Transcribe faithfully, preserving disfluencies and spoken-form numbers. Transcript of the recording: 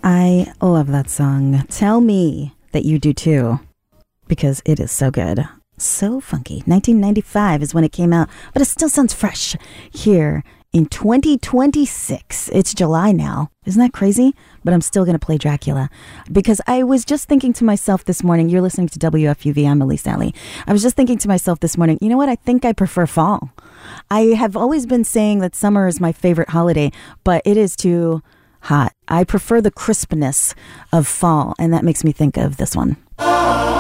I love that song. Tell me that you do too, because it is so good. So funky. nineteen ninety-five is when it came out, but it still sounds fresh here in twenty twenty-six. It's July now. Isn't that crazy? But I'm still going to play Dracula because I was just thinking to myself this morning, you're listening to W F U V, I'm Elise Alley. I was just thinking to myself this morning, you know what? I think I prefer fall. I have always been saying that summer is my favorite holiday, but it is too hot. I prefer the crispness of fall, and that makes me think of this one.